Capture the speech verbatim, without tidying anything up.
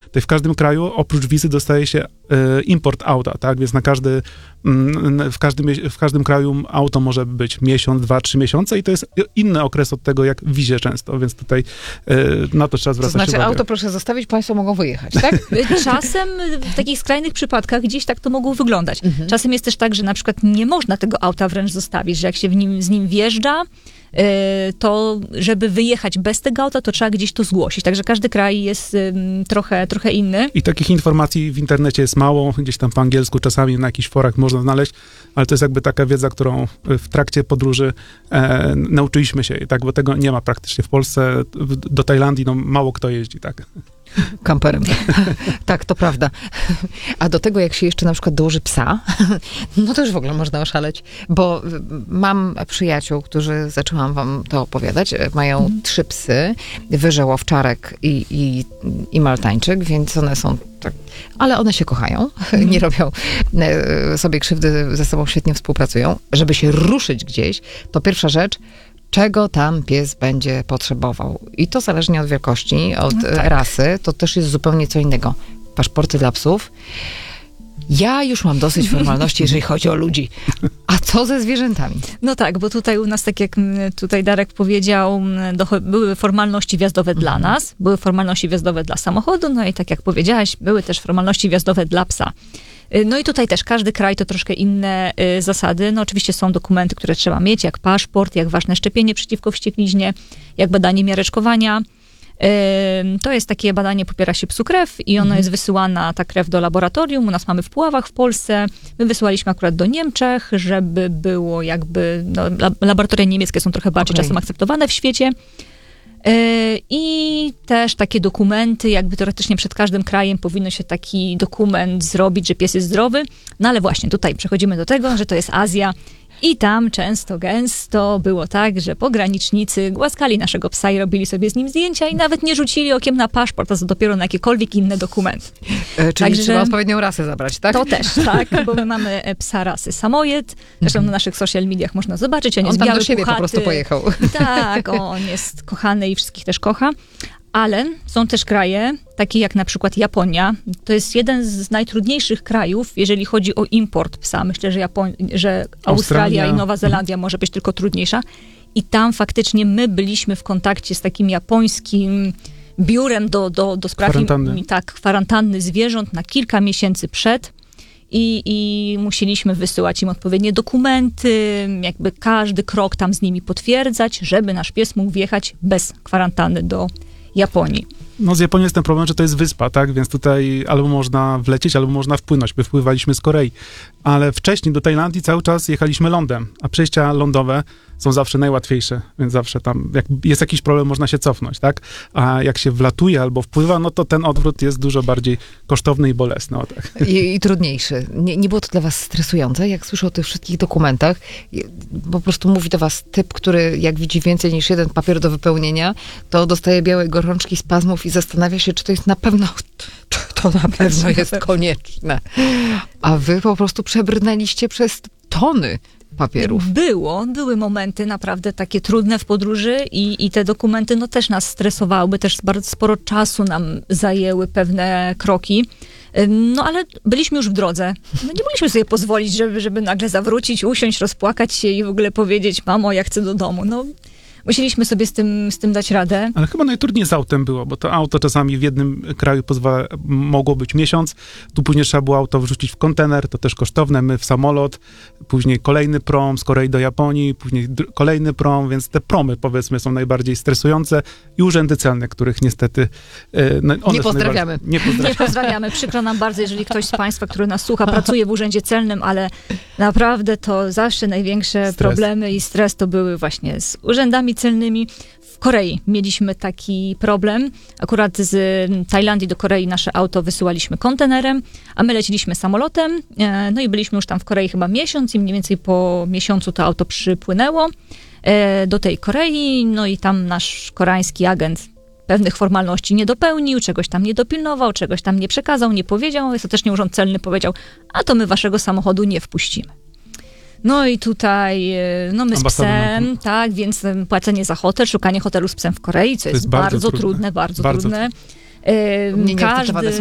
Tutaj w każdym kraju oprócz wizy dostaje się e, import auta, tak? Więc na każdy, mm, w, każdym, w każdym kraju auto może być miesiąc, dwa, trzy miesiące i to jest inny okres od tego, jak w wizie często, więc tutaj e, na to trzeba zwracać To znaczy uwagę. auto proszę zostawić, państwo mogą wyjechać, tak? Czasem w takich skrajnych przypadkach gdzieś tak to mogło wyglądać. Mhm. Czasem jest też tak, że na przykład nie można tego auta wręcz zostawić, że jak się w nim, z nim wjeżdża, to żeby wyjechać bez tego auta, to trzeba gdzieś to zgłosić. Także każdy kraj jest trochę, trochę inny. I takich informacji w internecie jest mało, gdzieś tam po angielsku czasami na jakichś forach można znaleźć, ale to jest jakby taka wiedza, którą w trakcie podróży e, nauczyliśmy się, tak, bo tego nie ma praktycznie w Polsce. Do Tajlandii no, mało kto jeździ, tak. Kamperem. Tak, to prawda. A do tego, jak się jeszcze na przykład dołoży psa, no to już w ogóle można oszaleć, bo mam przyjaciół, którzy, zaczęłam wam to opowiadać, mają mm. trzy psy, wyżeł, owczarek i, i, i maltańczyk, więc one są tak, ale one się kochają, mm. nie robią sobie krzywdy, ze sobą świetnie współpracują. Żeby się ruszyć gdzieś, to pierwsza rzecz, czego tam pies będzie potrzebował. I to zależnie od wielkości, od no tak. rasy, to też jest zupełnie co innego. Paszporty dla psów. Ja już mam dosyć formalności, jeżeli chodzi o ludzi. A co ze zwierzętami? No tak, bo tutaj u nas, tak jak tutaj Darek powiedział, były formalności wjazdowe dla nas, były formalności wjazdowe dla samochodu, no i tak jak powiedziałaś, były też formalności wjazdowe dla psa. No i tutaj też każdy kraj to troszkę inne y, zasady. No oczywiście są dokumenty, które trzeba mieć, jak paszport, jak ważne szczepienie przeciwko wściekliźnie, jak badanie miareczkowania. Y, to jest takie badanie, popiera się psu krew i ona mhm. jest wysyłana, ta krew, do laboratorium. U nas mamy w Puławach w Polsce. My wysyłaliśmy akurat do Niemczech, żeby było jakby, no, laboratoria niemieckie są trochę bardziej okay. czasem akceptowane w świecie. I też takie dokumenty, jakby teoretycznie przed każdym krajem powinno się taki dokument zrobić, że pies jest zdrowy. No ale właśnie tutaj przechodzimy do tego, że to jest Azja i tam często, gęsto było tak, że pogranicznicy głaskali naszego psa i robili sobie z nim zdjęcia i nawet nie rzucili okiem na paszport, a co dopiero na jakiekolwiek inny dokument. E, czyli Także, trzeba odpowiednią rasę zabrać, tak? To też, tak, bo my mamy psa rasy samojed. Zresztą mm-hmm. na naszych social mediach można zobaczyć. On, on jest tam biały, do siebie puchaty. po prostu pojechał. Tak, on jest kochany i wszystkich też kocha. Ale są też kraje, takie jak na przykład Japonia. To jest jeden z najtrudniejszych krajów, jeżeli chodzi o import psa. Myślę, że, Japon- że Australia, Australia i Nowa Zelandia może być tylko trudniejsza. I tam faktycznie my byliśmy w kontakcie z takim japońskim biurem do, do, do spraw kwarantanny. Tak, kwarantanny zwierząt na kilka miesięcy przed. I, I musieliśmy wysyłać im odpowiednie dokumenty, jakby każdy krok tam z nimi potwierdzać, żeby nasz pies mógł wjechać bez kwarantanny do Japonii. No z Japonią jest ten problem, że to jest wyspa, tak? Więc tutaj albo można wlecieć, albo można wpłynąć. My wpływaliśmy z Korei. Ale wcześniej do Tajlandii cały czas jechaliśmy lądem, a przejścia lądowe są zawsze najłatwiejsze, więc zawsze tam, jak jest jakiś problem, można się cofnąć, tak? A jak się wlatuje albo wpływa, no to ten odwrót jest dużo bardziej kosztowny i bolesny. O tak. I, I trudniejszy. Nie, nie było to dla was stresujące, jak słyszę o tych wszystkich dokumentach? Po prostu mówi do was typ, który jak widzi więcej niż jeden papier do wypełnienia, to dostaje białej gorączki, spazmów i zastanawia się, czy to jest na pewno, to na pewno jest konieczne. A wy po prostu przebrnęliście przez tony papierów. Było, były momenty naprawdę takie trudne w podróży i, i te dokumenty no też nas stresowały, też bardzo sporo czasu nam zajęły pewne kroki. No ale byliśmy już w drodze. No, nie mogliśmy sobie pozwolić, żeby, żeby nagle zawrócić, usiąść, rozpłakać się i w ogóle powiedzieć: mamo, ja chcę do domu. No, musieliśmy sobie z tym, z tym dać radę. Ale chyba najtrudniej z autem było, bo to auto czasami w jednym kraju pozwala, mogło być miesiąc, tu później trzeba było auto wrzucić w kontener, to też kosztowne, my w samolot, później kolejny prom z Korei do Japonii, później dr- kolejny prom, więc te promy, powiedzmy, są najbardziej stresujące i urzędy celne, których niestety... E, no, one nie pozdrawiamy. Nie pozdrawiamy. Nie pozdrawiamy. Przykro nam bardzo, jeżeli ktoś z państwa, który nas słucha, pracuje w urzędzie celnym, ale naprawdę to zawsze największe Stres. problemy i stres to były właśnie z urzędami celnymi. W Korei mieliśmy taki problem. Akurat z Tajlandii do Korei nasze auto wysyłaliśmy kontenerem, a my leciliśmy samolotem. No i byliśmy już tam w Korei chyba miesiąc i mniej więcej po miesiącu to auto przypłynęło do tej Korei. No i tam nasz koreański agent pewnych formalności nie dopełnił, czegoś tam nie dopilnował, czegoś tam nie przekazał, nie powiedział. Ostatecznie urząd celny powiedział: a to my waszego samochodu nie wpuścimy. No i tutaj, no my z psem, tak, więc płacenie za hotel, szukanie hotelu z psem w Korei, co jest, jest bardzo, bardzo trudne, trudne, bardzo, bardzo trudne. trudne. Nie, nie Każdy...